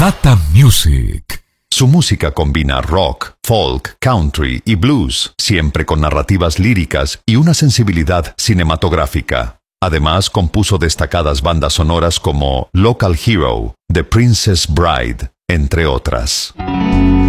Posata Music. Su música combina rock, folk, country y blues, siempre con narrativas líricas y una sensibilidad cinematográfica. Además, compuso destacadas bandas sonoras como Local Hero, The Princess Bride, entre otras.